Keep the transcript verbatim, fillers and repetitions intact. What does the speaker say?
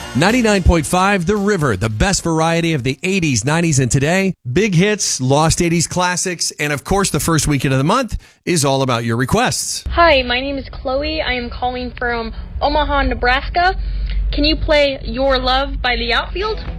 ninety-nine point five The River, the best variety of the eighties, nineties, and today. Big hits, lost eighties classics, and of course the first weekend of the month is all about your requests. Hi, my name is Chloe. I am calling from Omaha, Nebraska. Can you play Your Love by The Outfield?